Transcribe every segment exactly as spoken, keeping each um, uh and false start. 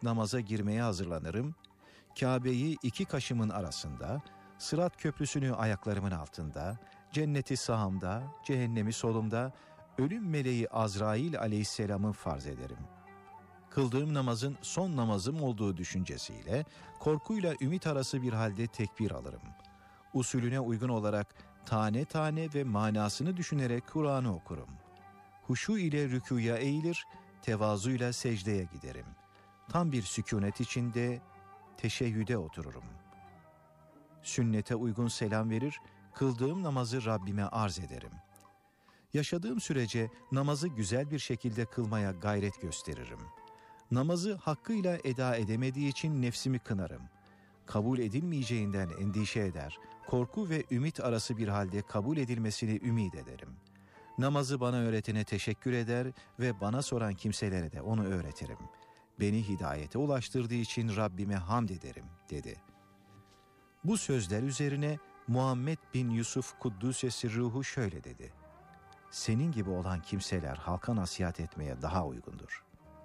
namaza girmeye hazırlanırım. Kabe'yi iki kaşımın arasında, Sırat köprüsünü ayaklarımın altında, cenneti sağımda, cehennemi solumda, ölüm meleği Azrail aleyhisselamı farz ederim. Kıldığım namazın son namazım olduğu düşüncesiyle, korkuyla ümit arası bir halde tekbir alırım. Usulüne uygun olarak tane tane ve manasını düşünerek Kur'an'ı okurum. Huşu ile rükûya eğilir, tevazuyla secdeye giderim. Tam bir sükûnet içinde teşeyyüde otururum. Sünnete uygun selam verir, kıldığım namazı Rabbime arz ederim. Yaşadığım sürece namazı güzel bir şekilde kılmaya gayret gösteririm. Namazı hakkıyla eda edemediği için nefsimi kınarım. Kabul edilmeyeceğinden endişe eder, korku ve ümit arası bir halde kabul edilmesini ümit ederim. Namazı bana öğretene teşekkür eder ve bana soran kimselere de onu öğretirim. Beni hidayete ulaştırdığı için Rabbime hamd ederim, dedi. Bu sözler üzerine Muhammed bin Yusuf Kuddüs'e ruhu şöyle dedi. Senin gibi olan kimseler halka nasihat etmeye daha uygundur.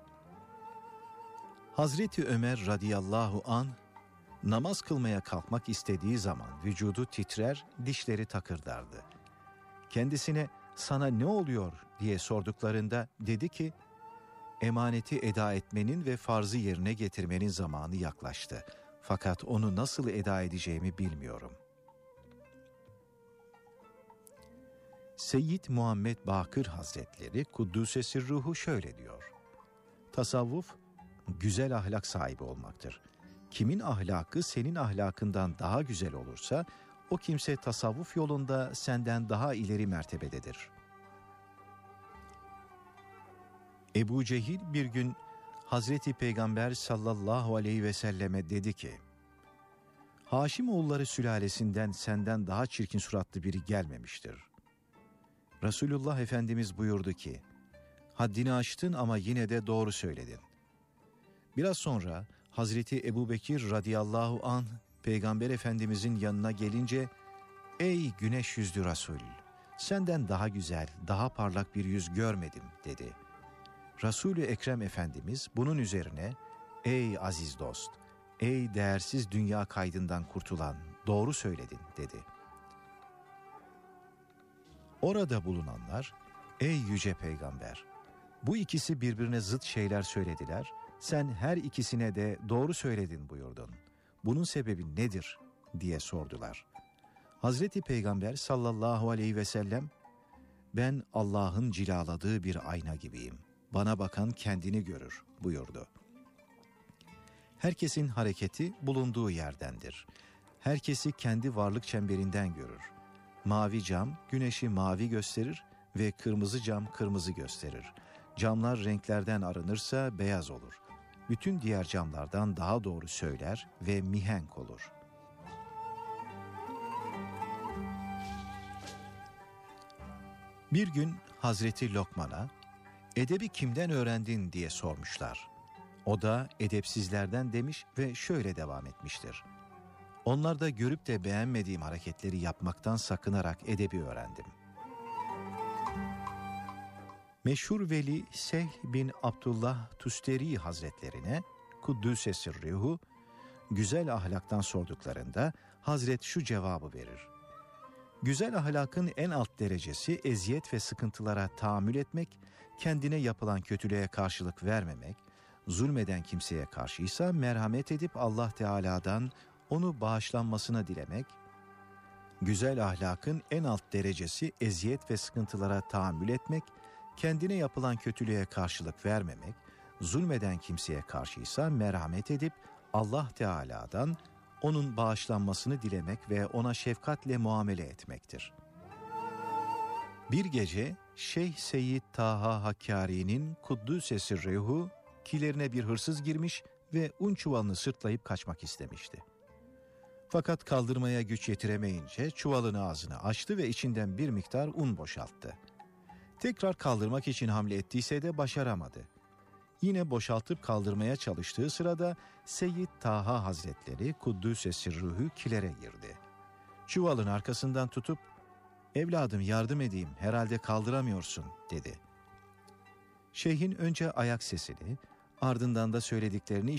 Hazreti Ömer radıyallahu anh, namaz kılmaya kalkmak istediği zaman vücudu titrer, dişleri takırdardı. Kendisine sana ne oluyor diye sorduklarında dedi ki, emaneti eda etmenin ve farzı yerine getirmenin zamanı yaklaştı. Fakat onu nasıl eda edeceğimi bilmiyorum. Seyyid Muhammed Bakır Hazretleri Kuddüs'e sirruhu şöyle diyor. Tasavvuf, güzel ahlak sahibi olmaktır. Kimin ahlakı senin ahlakından daha güzel olursa, o kimse tasavvuf yolunda senden daha ileri mertebededir. Ebu Cehil bir gün Hazreti Peygamber sallallahu aleyhi ve selleme dedi ki, Haşimoğulları sülalesinden senden daha çirkin suratlı biri gelmemiştir. Resulullah Efendimiz buyurdu ki, haddini aştın ama yine de doğru söyledin. Biraz sonra Hazreti Ebubekir radıyallahu anh Peygamber Efendimizin yanına gelince, ey güneş yüzlü Resul, senden daha güzel, daha parlak bir yüz görmedim, dedi. Resul-i Ekrem Efendimiz bunun üzerine, ey aziz dost, ey değersiz dünya kaydından kurtulan, doğru söyledin, dedi. Orada bulunanlar, ey yüce peygamber, bu ikisi birbirine zıt şeyler söylediler, sen her ikisine de doğru söyledin buyurdun. Bunun sebebi nedir diye sordular. Hazreti Peygamber sallallahu aleyhi ve sellem, ben Allah'ın cilaladığı bir ayna gibiyim. Bana bakan kendini görür buyurdu. Herkesin hareketi bulunduğu yerdendir. Herkesi kendi varlık çemberinden görür. Mavi cam güneşi mavi gösterir ve kırmızı cam kırmızı gösterir. Camlar renklerden arınırsa beyaz olur. Bütün diğer camlardan daha doğru söyler ve mihenk olur. Bir gün Hazreti Lokman'a, edebi kimden öğrendin diye sormuşlar. O da edepsizlerden demiş ve şöyle devam etmiştir. Onlarda görüp de beğenmediğim hareketleri yapmaktan sakınarak edebi öğrendim. Meşhur veli Sehl bin Abdullah Tusteri Hazretlerine Kuddüs'e sirruhu güzel ahlaktan sorduklarında Hazret şu cevabı verir. Güzel ahlakın en alt derecesi eziyet ve sıkıntılara tahammül etmek, kendine yapılan kötülüğe karşılık vermemek, zulmeden kimseye karşıysa merhamet edip Allah Teala'dan onu bağışlanmasına dilemek, güzel ahlakın en alt derecesi eziyet ve sıkıntılara tahammül etmek, kendine yapılan kötülüğe karşılık vermemek, zulmeden kimseye karşıysa merhamet edip Allah Teala'dan onun bağışlanmasını dilemek ve ona şefkatle muamele etmektir. Bir gece Şeyh Seyyid Taha Hakkari'nin Kuddüs'e sirruhu kilerine bir hırsız girmiş ve un çuvalını sırtlayıp kaçmak istemişti. Fakat kaldırmaya güç yetiremeyince çuvalın ağzını açtı ve içinden bir miktar un boşalttı. Tekrar kaldırmak için hamle ettiyse de başaramadı. Yine boşaltıp kaldırmaya çalıştığı sırada Seyyid Taha Hazretleri Kuddüs'e sirruhu kilere girdi. Çuvalın arkasından tutup, evladım yardım edeyim, herhalde kaldıramıyorsun, dedi. Şeyhin önce ayak sesini, ardından da söylediklerini